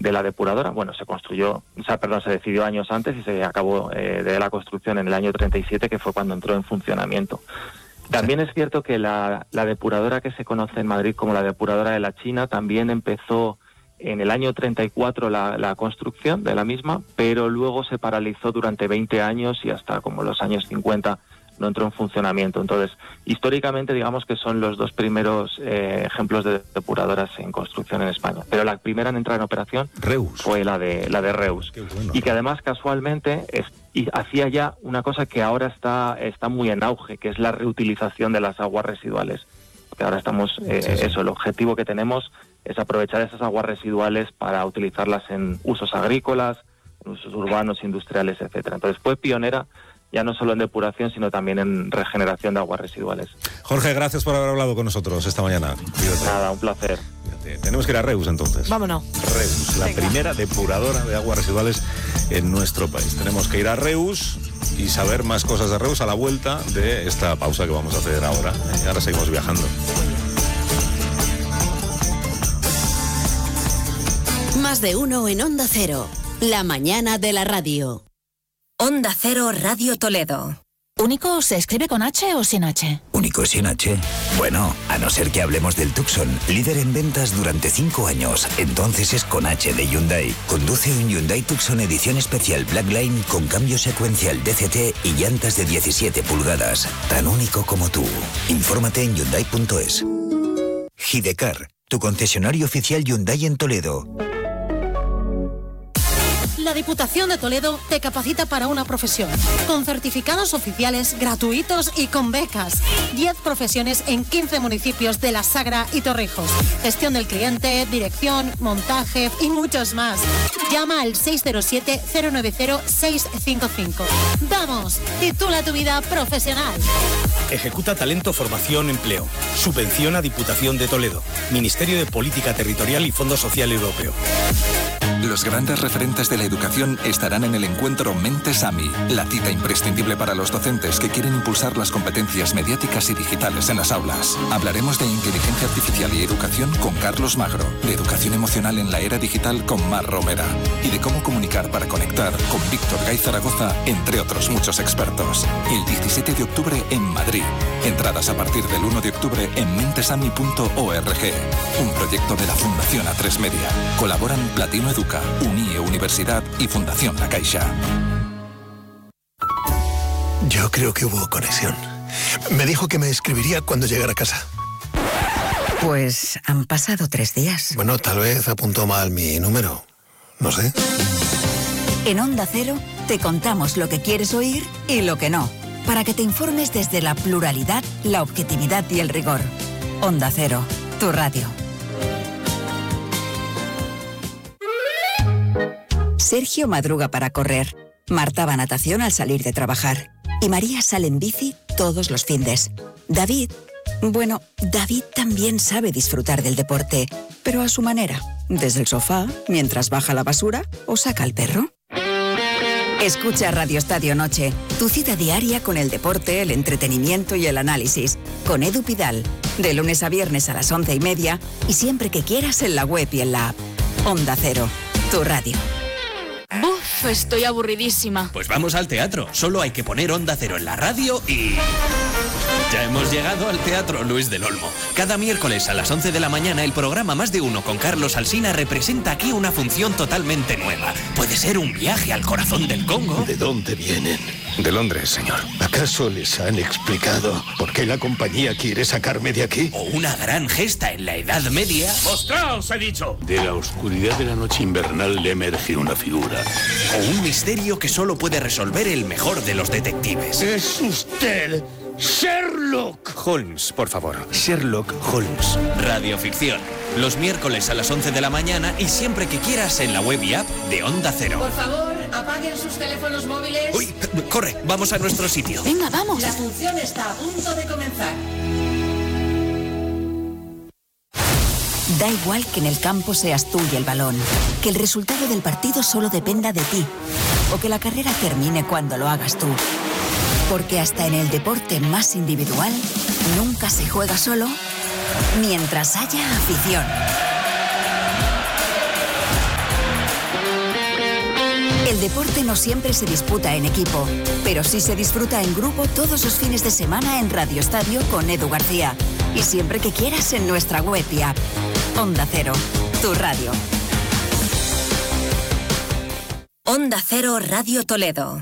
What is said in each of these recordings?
de la depuradora. Bueno, se decidió años antes y se acabó de la construcción en el año 37, que fue cuando entró en funcionamiento. También es cierto que la depuradora que se conoce en Madrid como la depuradora de la China también empezó en el año 34 la construcción de la misma, pero luego se paralizó durante 20 años y hasta como los años 50 no entró en funcionamiento. Entonces, históricamente digamos que son los dos primeros ejemplos de depuradoras en construcción en España. Pero la primera en entrar en operación Reus. fue la de Reus. Qué bueno. Y que además casualmente hacía ya una cosa que ahora está muy en auge, que es la reutilización de las aguas residuales. Porque ahora estamos, el objetivo que tenemos es aprovechar esas aguas residuales para utilizarlas en usos agrícolas, en usos urbanos, industriales, etcétera. Entonces fue pionera ya no solo en depuración, sino también en regeneración de aguas residuales. Jorge, gracias por haber hablado con nosotros esta mañana. Cuídate. Nada, un placer. Cuídate. Tenemos que ir a Reus entonces. Vámonos. Reus, la primera depuradora de aguas residuales en nuestro país. Tenemos que ir a Reus y saber más cosas de Reus a la vuelta de esta pausa que vamos a hacer ahora. Ahora seguimos viajando. Más de uno en Onda Cero. La mañana de la radio. Onda Cero Radio Toledo. ¿Único se escribe con H o sin H? ¿Único sin H? Bueno, a no ser que hablemos del Tucson, líder en ventas durante 5 años. Entonces es con H de Hyundai. Conduce un Hyundai Tucson edición especial Blackline con cambio secuencial DCT y llantas de 17 pulgadas. Tan único como tú. Infórmate en Hyundai.es. Hidecar, tu concesionario oficial Hyundai en Toledo. La Diputación de Toledo te capacita para una profesión, con certificados oficiales gratuitos y con becas. 10 profesiones en 15 municipios de La Sagra y Torrijos. Gestión del cliente, dirección, montaje y muchos más. Llama al 607-090-655. ¡Vamos! Titula tu vida profesional. Ejecuta talento, formación, empleo. Subvenciona Diputación de Toledo. Ministerio de Política Territorial y Fondo Social Europeo. Los grandes referentes de la educación estarán en el encuentro Mentes AMI, la cita imprescindible para los docentes que quieren impulsar las competencias mediáticas y digitales en las aulas. Hablaremos de inteligencia artificial y educación con Carlos Magro, de educación emocional en la era digital con Mar Romera y de cómo comunicar para conectar con Víctor Gay Zaragoza, entre otros muchos expertos. El 17 de octubre en Madrid. Entradas a partir del 1 de octubre en mentesami.org. Un proyecto de la Fundación A3 Media. Colaboran Platino Educa, UNIE Universidad y Fundación La Caixa. Yo creo que hubo conexión. Me dijo que me escribiría cuando llegara a casa. Pues han pasado 3 días. Bueno, tal vez apuntó mal mi número. No sé. En Onda Cero te contamos lo que quieres oír y lo que no, para que te informes desde la pluralidad, la objetividad y el rigor. Onda Cero, tu radio. Sergio madruga para correr. Marta va a natación al salir de trabajar. Y María sale en bici todos los findes. David también sabe disfrutar del deporte, pero a su manera. Desde el sofá, mientras baja la basura o saca al perro. Escucha Radio Estadio Noche, tu cita diaria con el deporte, el entretenimiento y el análisis. Con Edu Pidal, de lunes a viernes a las 11:30 y siempre que quieras en la web y en la app. Onda Cero, tu radio. Buf, estoy aburridísima. Pues vamos al teatro. Solo hay que poner Onda Cero en la radio y... Ya hemos llegado al Teatro Luis del Olmo. Cada miércoles a las 11 de la mañana el programa Más de Uno con Carlos Alsina representa aquí una función totalmente nueva. Puede ser un viaje al corazón del Congo. ¿De dónde vienen? De Londres, señor. ¿Acaso les han explicado por qué la compañía quiere sacarme de aquí? O una gran gesta en la Edad Media. ¡Mostraos, he dicho! De la oscuridad de la noche invernal le emerge una figura. O un misterio que solo puede resolver el mejor de los detectives. ¡Es usted! ¡Sherlock! Holmes, por favor. Sherlock Holmes. Radioficción. Los miércoles a las 11 de la mañana y siempre que quieras en la web y app de Onda Cero. Por favor, apaguen sus teléfonos móviles. Uy, corre, vamos a nuestro sitio. Venga, vamos. La función está a punto de comenzar. Da igual que en el campo seas tú y el balón, que el resultado del partido solo dependa de ti, o que la carrera termine cuando lo hagas tú. Porque hasta en el deporte más individual, nunca se juega solo mientras haya afición. El deporte no siempre se disputa en equipo, pero sí se disfruta en grupo todos los fines de semana en Radio Estadio con Edu García. Y siempre que quieras en nuestra web y app. Onda Cero, tu radio. Onda Cero Radio Toledo.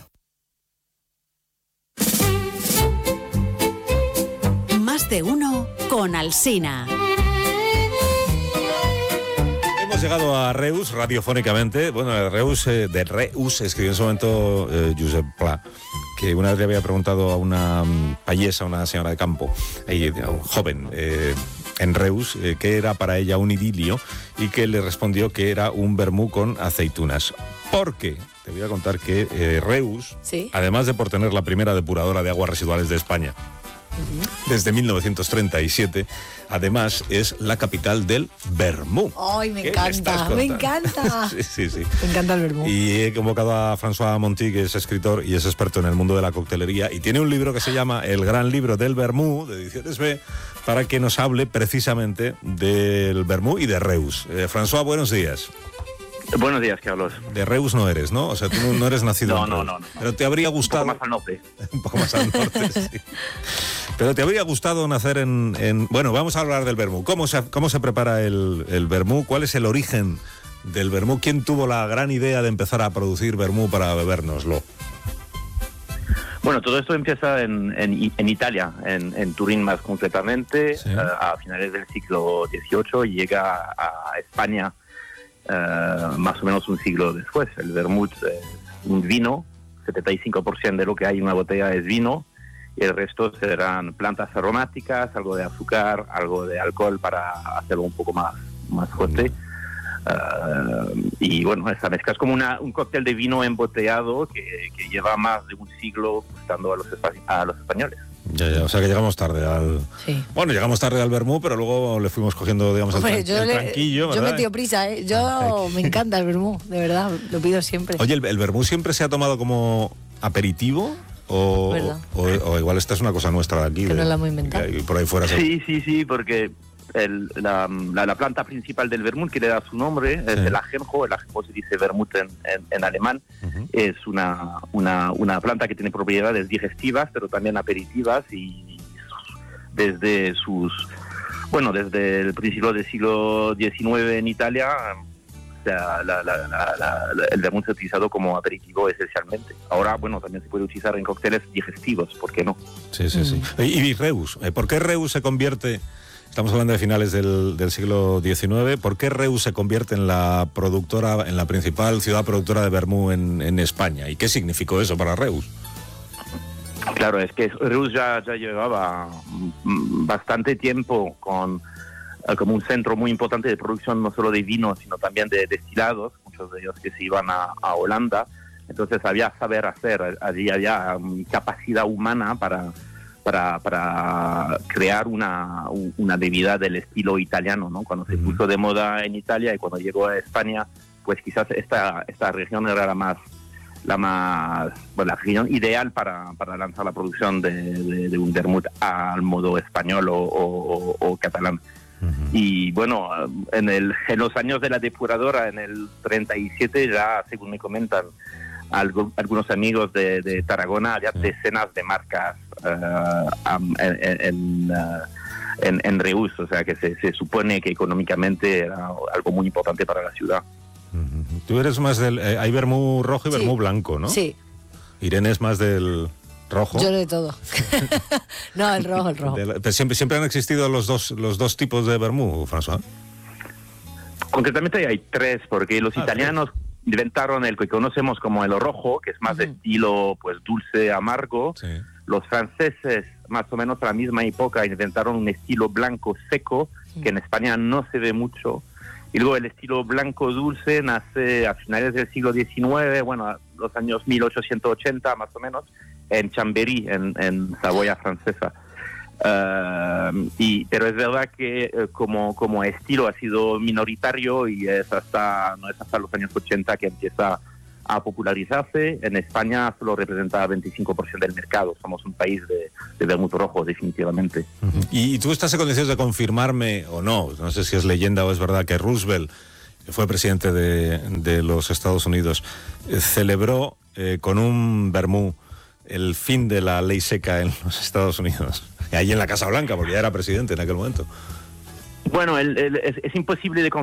Más de uno con Alsina. Hemos llegado a Reus radiofónicamente. Bueno, Reus, de Reus escribió en su momento Josep Pla, que una vez le había preguntado a una payesa, una señora de campo, joven, en Reus, que era para ella un idilio, y que le respondió que era un vermú con aceitunas. Porque te voy a contar que Reus, ¿sí?, además de por tener la primera depuradora de aguas residuales de España, desde 1937, además es la capital del vermú. ¡Ay, me encanta! ¡Me encanta! Sí. Me encanta el vermú. Y he convocado a François Monti, que es escritor y es experto en el mundo de la coctelería, y tiene un libro que se llama El Gran Libro del Vermú, de Ediciones B, para que nos hable precisamente del vermú y de Reus. François, buenos días. Buenos días, Carlos. De Reus no eres, ¿no? O sea, tú no eres nacido en Reus. No. Pero te habría gustado... Un poco más al norte. Un poco más al norte, sí. Pero te habría gustado nacer en... Bueno, vamos a hablar del vermú. ¿Cómo se prepara el vermú? ¿Cuál es el origen del vermú? ¿Quién tuvo la gran idea de empezar a producir vermú para bebérnoslo? Bueno, todo esto empieza en Italia, en Turín más concretamente, sí, a finales del siglo XVIII, y llega a España más o menos un siglo después. El vermut es un vino, 75% de lo que hay en una botella es vino, y el resto serán plantas aromáticas, algo de azúcar, algo de alcohol para hacerlo un poco más fuerte. Y bueno, esta mezcla es como un cóctel de vino embotellado que lleva más de un siglo gustando a los españoles. Ya, o sea que llegamos tarde al... Sí. Bueno, llegamos tarde al vermú, pero luego le fuimos cogiendo, digamos, el tranquillo, ¿verdad? Yo me he metido prisa, ¿eh? Me encanta el vermú, de verdad, lo pido siempre. Oye, ¿el vermú siempre se ha tomado como aperitivo? O igual esta es una cosa nuestra de aquí. Que no la hemos inventado. Y por ahí fuera. Sí, porque la planta principal del vermut, que le da su nombre, es el ajenjo. El ajenjo se dice vermut en alemán. Es una planta que tiene propiedades digestivas, pero también aperitivas, y desde el principio del siglo XIX en Italia, o sea, el vermut se ha utilizado como aperitivo esencialmente. Ahora, bueno, también se puede utilizar en cócteles digestivos, ¿por qué no? Sí. Y Reus, ¿por qué Reus se convierte... Estamos hablando de finales del siglo XIX. ¿Por qué Reus se convierte en la principal ciudad productora de vermú en España? ¿Y qué significó eso para Reus? Claro, es que Reus ya llevaba bastante tiempo como un centro muy importante de producción, no solo de vino, sino también de destilados, muchos de ellos que se iban a Holanda. Entonces había saber hacer, había capacidad humana para crear una bebida del estilo italiano, ¿no? Cuando se puso de moda en Italia y cuando llegó a España, pues quizás esta región era la región ideal para lanzar la producción de un vermut al modo español o catalán. Y bueno, en los años de la depuradora, en el 37, ya, según me comentan algunos amigos de Tarragona, había decenas de marcas en Reus, o sea que se supone que económicamente era algo muy importante para la ciudad. Tú eres más hay vermú rojo y vermú blanco, ¿no? Sí. Irene es más del rojo. Yo de todo. No, el rojo. Pero siempre han existido los dos tipos de vermú, François. Concretamente hay tres, porque los italianos inventaron el que conocemos como el rojo, que es más de estilo pues dulce, amargo. Sí. Los franceses, más o menos a la misma época, inventaron un estilo blanco seco, que en España no se ve mucho. Y luego el estilo blanco dulce nace a finales del siglo XIX, bueno, los años 1880 más o menos, en Chambéry, en Saboya francesa. Pero es verdad que como estilo ha sido minoritario y no es hasta los años 80 que empieza a popularizarse. En España solo representa 25% del mercado. Somos un país de vermut rojo, definitivamente. ¿Y tú estás en condiciones de confirmarme o no sé si es leyenda o es verdad, que Roosevelt que fue presidente de los Estados Unidos, celebró con un vermú el fin de la ley seca en los Estados Unidos, ahí en la Casa Blanca, porque ya era presidente en aquel momento. Bueno, es imposible de